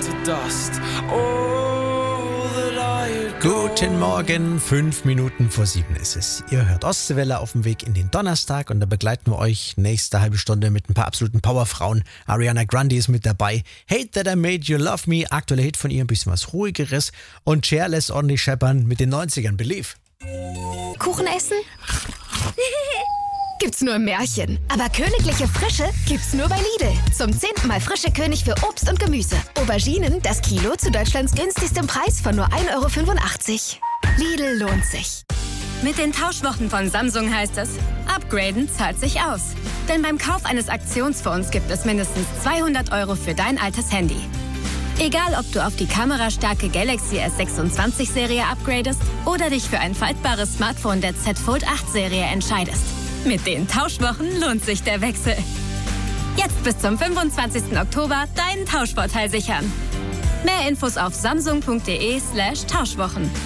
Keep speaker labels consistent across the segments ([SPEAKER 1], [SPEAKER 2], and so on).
[SPEAKER 1] to dust. All that I had
[SPEAKER 2] Guten Morgen, 5 Minuten vor 7 ist es. Ihr hört Ostseewelle auf dem Weg in den Donnerstag und da begleiten wir euch nächste halbe Stunde mit ein paar absoluten Powerfrauen. Ariana Grande ist mit dabei. Hate That I Made You Love Me, aktueller Hit von ihr, ein bisschen was Ruhigeres. Und Cher lässt ordentlich scheppern mit den 90ern, Believe.
[SPEAKER 3] Kuchen essen? Gibt's nur im Märchen. Aber königliche Frische gibt's nur bei Lidl. Zum 10. Mal frische König für Obst und Gemüse. Auberginen, das Kilo zu Deutschlands günstigstem Preis von nur 1,85 €. Lidl lohnt sich.
[SPEAKER 4] Mit den Tauschwochen von Samsung heißt es, upgraden zahlt sich aus. Denn beim Kauf eines Aktionsfonds gibt es mindestens 200 € für dein altes Handy. Egal, ob du auf die kamerastarke Galaxy S26-Serie upgradest oder dich für ein faltbares Smartphone der Z Fold 8-Serie entscheidest. Mit den Tauschwochen lohnt sich der Wechsel. Jetzt bis zum 25. Oktober deinen Tauschvorteil sichern. Mehr Infos auf samsung.de/Tauschwochen.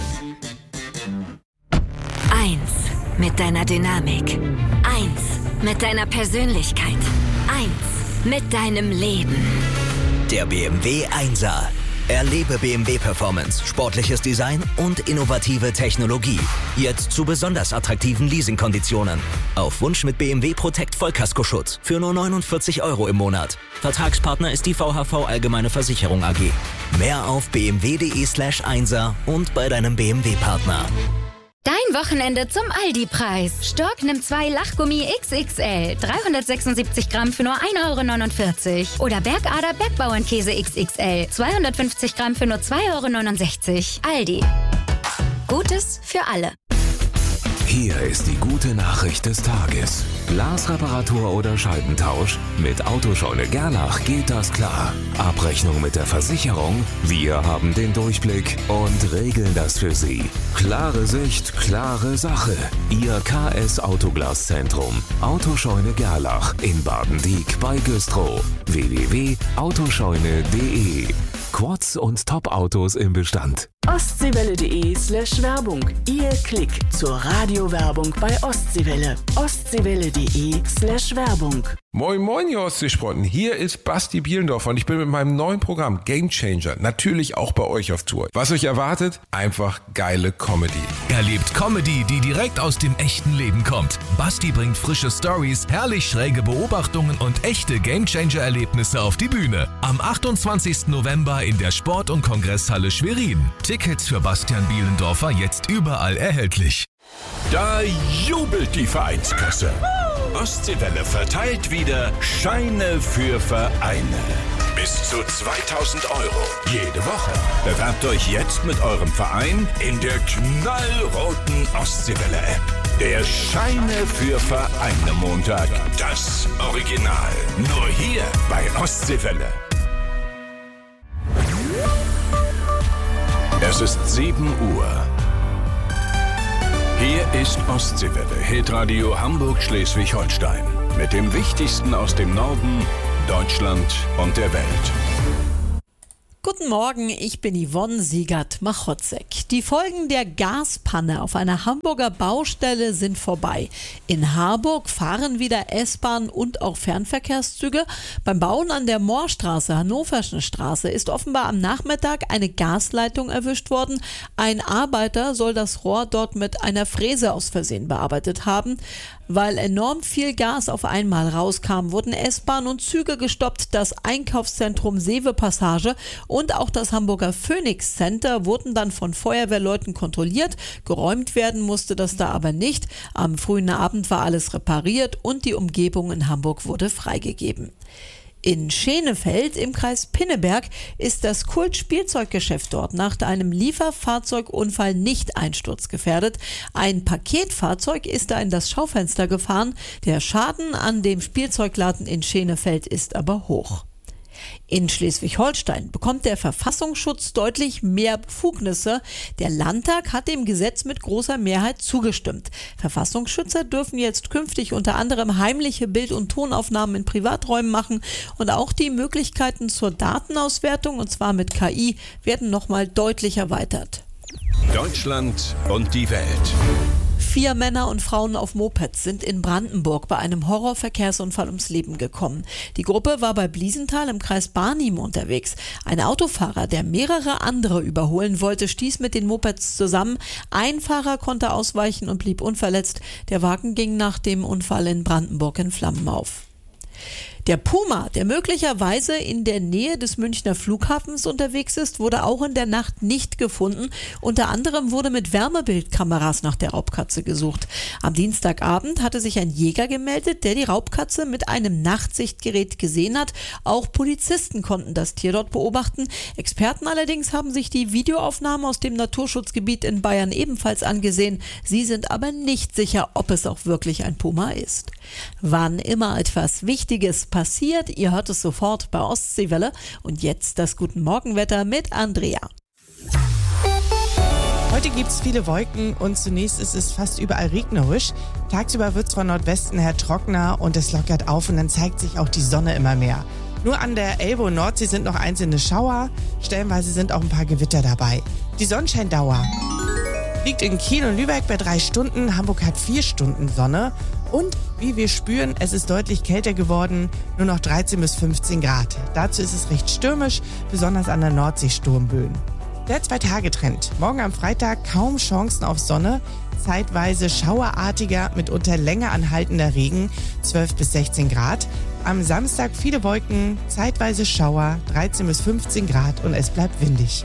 [SPEAKER 3] 1 mit deiner Dynamik. 1 mit deiner Persönlichkeit. 1 mit deinem Leben.
[SPEAKER 5] Der BMW 1er. Erlebe BMW Performance, sportliches Design und innovative Technologie. Jetzt zu besonders attraktiven Leasingkonditionen. Auf Wunsch mit BMW Protect Vollkaskoschutz für nur 49 € im Monat. Vertragspartner ist die VHV Allgemeine Versicherung AG. Mehr auf bmw.de/1er und bei deinem BMW-Partner.
[SPEAKER 6] Dein Wochenende zum Aldi-Preis. Stork nimmt 2 Lachgummi XXL, 376 Gramm für nur 1,49 €. Oder Bergader Bergbauernkäse XXL, 250 Gramm für nur 2,69 €. Aldi. Gutes für alle.
[SPEAKER 7] Hier ist die gute Nachricht des Tages. Glasreparatur oder Scheibentausch? Mit Autoscheune Gerlach geht das klar. Abrechnung mit der Versicherung? Wir haben den Durchblick und regeln das für Sie. Klare Sicht, klare Sache. Ihr KS Autoglaszentrum. Autoscheune Gerlach in Baden-Dieck bei Güstrow. www.autoscheune.de. Quads und Top-Autos im Bestand.
[SPEAKER 8] Ostseewelle.de/Werbung. Ihr Klick zur Radiowerbung bei Ostseewelle. Ostseewelle.de/Werbung.
[SPEAKER 9] Moin moin, ihr Ostseesprotten. Hier ist Basti Bielendorf und ich bin mit meinem neuen Programm Game Changer natürlich auch bei euch auf Tour. Was euch erwartet? Einfach geile Comedy.
[SPEAKER 10] Erlebt Comedy, die direkt aus dem echten Leben kommt. Basti bringt frische Stories, herrlich schräge Beobachtungen und echte Game Changer Erlebnisse auf die Bühne. Am 28. November in der Sport- und Kongresshalle Schwerin. Tickets für Bastian Bielendorfer jetzt überall erhältlich.
[SPEAKER 11] Da jubelt die Vereinskasse. Ostseewelle verteilt wieder Scheine für Vereine. Bis zu 2.000 € jede Woche. Bewerbt euch jetzt mit eurem Verein in der knallroten Ostseewelle-App. Der Scheine für Vereine Montag. Das Original. Nur hier bei Ostseewelle. Es ist 7 Uhr. Hier ist Ostseewelle, Hitradio Hamburg-Schleswig-Holstein. Mit dem Wichtigsten aus dem Norden, Deutschland und der Welt.
[SPEAKER 12] Guten Morgen, ich bin Yvonne Siegert-Machotzek. Die Folgen der Gaspanne auf einer Hamburger Baustelle sind vorbei. In Harburg fahren wieder S-Bahn und auch Fernverkehrszüge. Beim Bauen an der Moorstraße, Hannoverschen Straße, ist offenbar am Nachmittag eine Gasleitung erwischt worden. Ein Arbeiter soll das Rohr dort mit einer Fräse aus Versehen bearbeitet haben. Weil enorm viel Gas auf einmal rauskam, wurden S-Bahn und Züge gestoppt. Das Einkaufszentrum Seewe-Passage und auch das Hamburger Phoenix Center wurden dann von Feuerwehrleuten kontrolliert. Geräumt werden musste das da aber nicht. Am frühen Abend war alles repariert und die Umgebung in Hamburg wurde freigegeben. In Schenefeld im Kreis Pinneberg ist das Kult-Spielzeuggeschäft dort nach einem Lieferfahrzeugunfall nicht einsturzgefährdet. Ein Paketfahrzeug ist da in das Schaufenster gefahren. Der Schaden an dem Spielzeugladen in Schenefeld ist aber hoch. In Schleswig-Holstein bekommt der Verfassungsschutz deutlich mehr Befugnisse. Der Landtag hat dem Gesetz mit großer Mehrheit zugestimmt. Verfassungsschützer dürfen jetzt künftig unter anderem heimliche Bild- und Tonaufnahmen in Privaträumen machen und auch die Möglichkeiten zur Datenauswertung, und zwar mit KI, werden nochmal deutlich erweitert.
[SPEAKER 11] Deutschland und die Welt.
[SPEAKER 12] 4 Männer und Frauen auf Mopeds sind in Brandenburg bei einem Horrorverkehrsunfall ums Leben gekommen. Die Gruppe war bei Bliesenthal im Kreis Barnim unterwegs. Ein Autofahrer, der mehrere andere überholen wollte, stieß mit den Mopeds zusammen. Ein Fahrer konnte ausweichen und blieb unverletzt. Der Wagen ging nach dem Unfall in Brandenburg in Flammen auf. Der Puma, der möglicherweise in der Nähe des Münchner Flughafens unterwegs ist, wurde auch in der Nacht nicht gefunden. Unter anderem wurde mit Wärmebildkameras nach der Raubkatze gesucht. Am Dienstagabend hatte sich ein Jäger gemeldet, der die Raubkatze mit einem Nachtsichtgerät gesehen hat. Auch Polizisten konnten das Tier dort beobachten. Experten allerdings haben sich die Videoaufnahmen aus dem Naturschutzgebiet in Bayern ebenfalls angesehen. Sie sind aber nicht sicher, ob es auch wirklich ein Puma ist. Wann immer etwas Wichtiges passiert, ihr hört es sofort bei Ostseewelle. Und jetzt das Guten-Morgen-Wetter mit Andrea.
[SPEAKER 13] Heute gibt es viele Wolken und zunächst ist es fast überall regnerisch. Tagsüber wird es von Nordwesten her trockener und es lockert auf und dann zeigt sich auch die Sonne immer mehr. Nur an der Elbe und Nordsee sind noch einzelne Schauer, stellenweise sind auch ein paar Gewitter dabei. Die Sonnenscheindauer liegt in Kiel und Lübeck bei 3 Stunden, Hamburg hat 4 Stunden Sonne. Und wie wir spüren, es ist deutlich kälter geworden, nur noch 13 bis 15 Grad. Dazu ist es recht stürmisch, besonders an der Nordsee Sturmböen. Der 2-Tage-Trend. Morgen am Freitag kaum Chancen auf Sonne, zeitweise schauerartiger, mitunter länger anhaltender Regen, 12 bis 16 Grad. Am Samstag viele Wolken, zeitweise Schauer, 13 bis 15 Grad und es bleibt windig.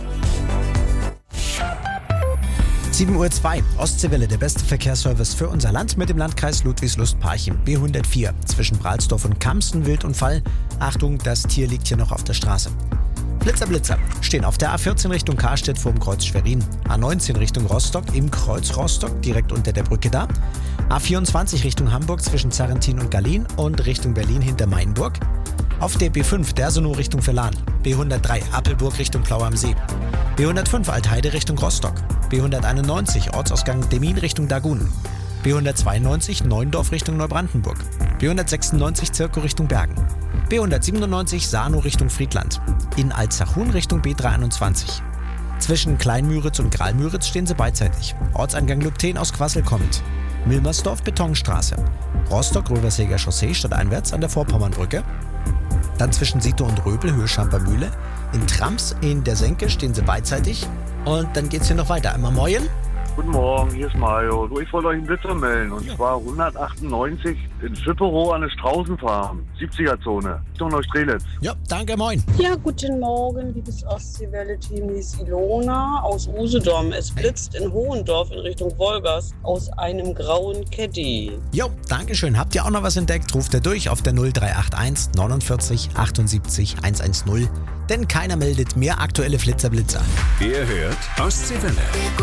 [SPEAKER 2] 7:02 Uhr, Ostseewelle, der beste Verkehrsservice für unser Land mit dem Landkreis Ludwigslust-Parchim. B104 zwischen Bralsdorf und Kamsten, Wildunfall. Achtung, das Tier liegt hier noch auf der Straße. Blitzer stehen auf der A14 Richtung Karstedt vorm Kreuz Schwerin. A19 Richtung Rostock im Kreuz Rostock, direkt unter der Brücke da. A24 Richtung Hamburg zwischen Zarrentin und Gallien und Richtung Berlin hinter Mainburg. Auf der B5 Dersenow Richtung Verlan. B103 Appelburg Richtung Plau am See. B105 Altheide Richtung Rostock. B191 Ortsausgang Demmin Richtung Dagun. B192 Neuendorf Richtung Neubrandenburg. B196 Zirkow Richtung Bergen. B197 Sarnow Richtung Friedland. In Alzachun Richtung B321. Zwischen Kleinmüritz und Gralmüritz stehen sie beidseitig. Ortseingang Lübten aus Quassel kommend. Milmersdorf Betonstraße. Rostock-Röversäger Chaussee stadteinwärts an der Vorpommernbrücke. Dann zwischen Sito und Röbel, Höhe Schampermühle. In Trams in der Senke stehen sie beidseitig. Und dann geht's hier noch weiter. Einmal Moin.
[SPEAKER 14] Guten Morgen, hier ist Mario. Ich wollte euch einen Blitzer melden. Und zwar 198 in Schipperow an der Straußenfarm. 70er-Zone. Richtung Neustrelitz.
[SPEAKER 2] Ja, danke, moin.
[SPEAKER 15] Ja, guten Morgen, liebes Ostseewelle-Team. Hier ist Ilona aus Usedom. Es blitzt in Hohendorf in Richtung Wolgast aus einem grauen Caddy.
[SPEAKER 2] Jo, danke schön. Habt ihr auch noch was entdeckt? Ruft ihr durch auf der 0381 49 78 110. Denn keiner meldet mehr aktuelle Flitzer-Blitzer.
[SPEAKER 11] Ihr hört Ostseewelle.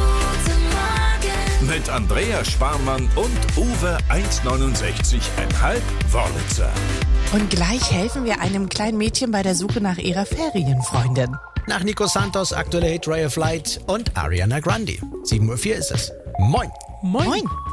[SPEAKER 11] Mit Andrea Sparmann und Uwe 1,69,5 Wörlitzer.
[SPEAKER 13] Und gleich helfen wir einem kleinen Mädchen bei der Suche nach ihrer Ferienfreundin.
[SPEAKER 2] Nach Nico Santos, aktuelle Hit Ray of Light und Ariana Grande. 7:04 Uhr ist es. Moin.
[SPEAKER 13] Moin.